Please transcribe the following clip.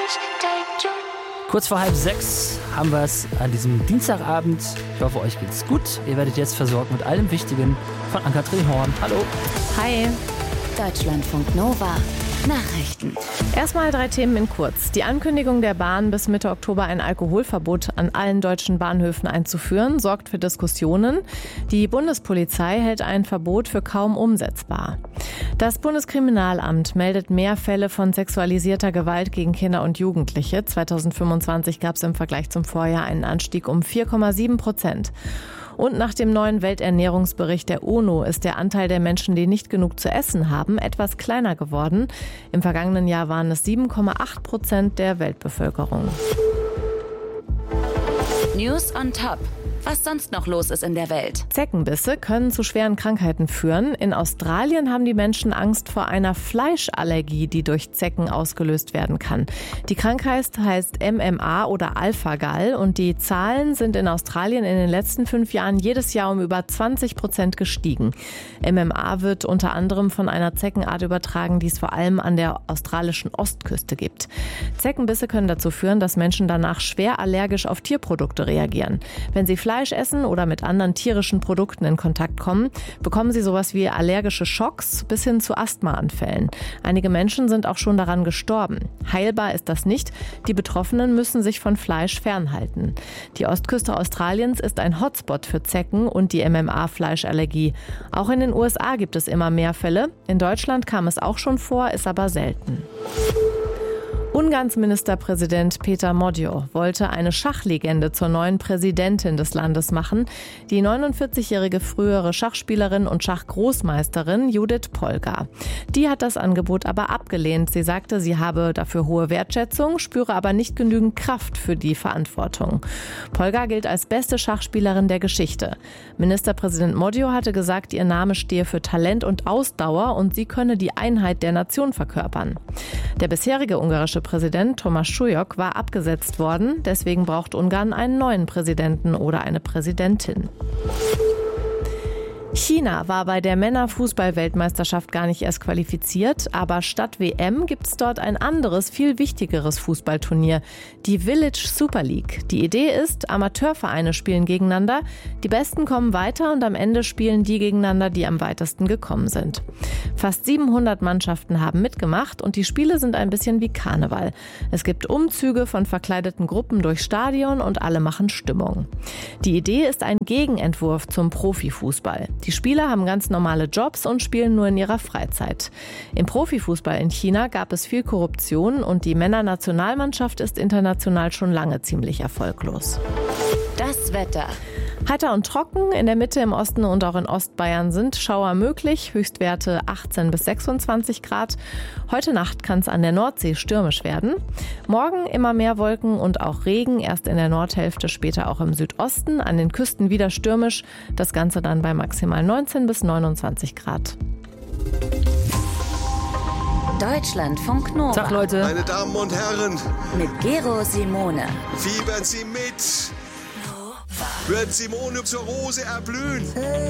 Kurz vor 5:30 haben wir es an diesem Dienstagabend. Ich hoffe, euch geht's gut. Ihr werdet jetzt versorgt mit allem Wichtigen von Ann-Kathrin Horn. Hallo. Hi. Deutschlandfunk Nova. Nachrichten. Erstmal 3 Themen in kurz. Die Ankündigung der Bahn, bis Mitte Oktober ein Alkoholverbot an allen deutschen Bahnhöfen einzuführen, sorgt für Diskussionen. Die Bundespolizei hält ein Verbot für kaum umsetzbar. Das Bundeskriminalamt meldet mehr Fälle von sexualisierter Gewalt gegen Kinder und Jugendliche. 2025 gab es im Vergleich zum Vorjahr einen Anstieg um 4,7%. Und nach dem neuen Welternährungsbericht der UNO ist der Anteil der Menschen, die nicht genug zu essen haben, etwas kleiner geworden. Im vergangenen Jahr waren es 7,8% der Weltbevölkerung. News on Top. Was sonst noch los ist in der Welt. Zeckenbisse können zu schweren Krankheiten führen. In Australien haben die Menschen Angst vor einer Fleischallergie, die durch Zecken ausgelöst werden kann. Die Krankheit heißt MMA oder Alpha-Gal und die Zahlen sind in Australien in den letzten 5 Jahren jedes Jahr um über 20% gestiegen. MMA wird unter anderem von einer Zeckenart übertragen, die es vor allem an der australischen Ostküste gibt. Zeckenbisse können dazu führen, dass Menschen danach schwer allergisch auf Tierprodukte reagieren. Wenn sie Fleisch essen oder mit anderen tierischen Produkten in Kontakt kommen, bekommen sie sowas wie allergische Schocks bis hin zu Asthmaanfällen. Einige Menschen sind auch schon daran gestorben. Heilbar ist das nicht. Die Betroffenen müssen sich von Fleisch fernhalten. Die Ostküste Australiens ist ein Hotspot für Zecken und die MMA-Fleischallergie. Auch in den USA gibt es immer mehr Fälle. In Deutschland kam es auch schon vor, ist aber selten. Ungarns Ministerpräsident Péter Modjo wollte eine Schachlegende zur neuen Präsidentin des Landes machen. Die 49-jährige frühere Schachspielerin und Schachgroßmeisterin Judith Polgar. Die hat das Angebot aber abgelehnt. Sie sagte, sie habe dafür hohe Wertschätzung, spüre aber nicht genügend Kraft für die Verantwortung. Polgar gilt als beste Schachspielerin der Geschichte. Ministerpräsident Modjo hatte gesagt, ihr Name stehe für Talent und Ausdauer und sie könne die Einheit der Nation verkörpern. Der bisherige ungarische Präsident Thomas Schulyk war abgesetzt worden. Deswegen braucht Ungarn einen neuen Präsidenten oder eine Präsidentin. China war bei der Männerfußball-Weltmeisterschaft gar nicht erst qualifiziert, aber statt WM gibt es dort ein anderes, viel wichtigeres Fußballturnier, die Village Super League. Die Idee ist, Amateurvereine spielen gegeneinander, die Besten kommen weiter und am Ende spielen die gegeneinander, die am weitesten gekommen sind. Fast 700 Mannschaften haben mitgemacht und die Spiele sind ein bisschen wie Karneval. Es gibt Umzüge von verkleideten Gruppen durchs Stadion und alle machen Stimmung. Die Idee ist ein Gegenentwurf zum Profifußball. Die Spieler haben ganz normale Jobs und spielen nur in ihrer Freizeit. Im Profifußball in China gab es viel Korruption und die Männernationalmannschaft ist international schon lange ziemlich erfolglos. Das Wetter. Heiter und trocken, in der Mitte, im Osten und auch in Ostbayern sind Schauer möglich, Höchstwerte 18 bis 26 Grad. Heute Nacht kann es an der Nordsee stürmisch werden. Morgen immer mehr Wolken und auch Regen, erst in der Nordhälfte, später auch im Südosten, an den Küsten wieder stürmisch, das Ganze dann bei maximal 19 bis 29 Grad. Deutschlandfunk Nova. Tag, Leute. Meine Damen und Herren, Mit Gero Simone. fiebern Sie mit. Wird Simone zur Rose erblühen.